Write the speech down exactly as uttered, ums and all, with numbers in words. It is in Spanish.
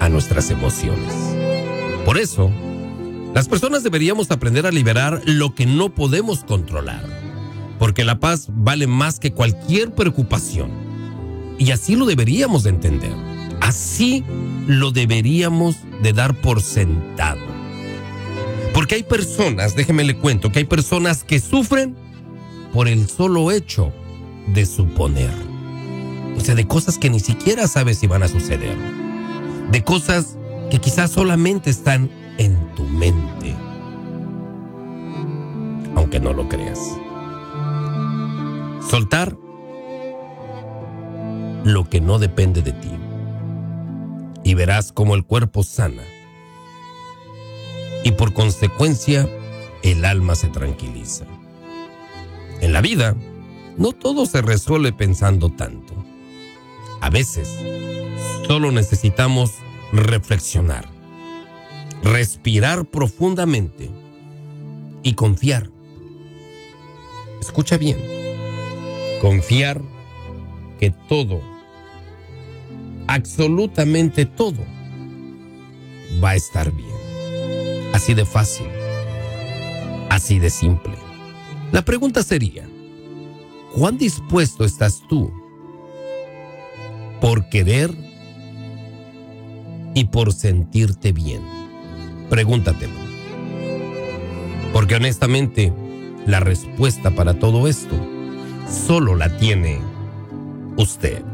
a nuestras emociones. Por eso, las personas deberíamos aprender a liberar lo que no podemos controlar, porque la paz vale más que cualquier preocupación. Y así lo deberíamos de entender. Así lo deberíamos de dar por sentado. Porque hay personas, déjeme le cuento, que hay personas que sufren por el solo hecho de suponer. O sea, de cosas que ni siquiera sabes si van a suceder. De cosas que quizás solamente están en tu mente. Aunque no lo creas. Soltar lo que no depende de ti. Y verás cómo el cuerpo sana. Y por consecuencia, el alma se tranquiliza. En la vida, no todo se resuelve pensando tanto. A veces, solo necesitamos reflexionar, respirar profundamente y confiar. Escucha bien. Confiar que todo, absolutamente todo, va a estar bien. Así de fácil, así de simple. La pregunta sería, ¿cuán dispuesto estás tú por querer y por sentirte bien? Pregúntatelo. Porque honestamente, la respuesta para todo esto solo la tiene usted.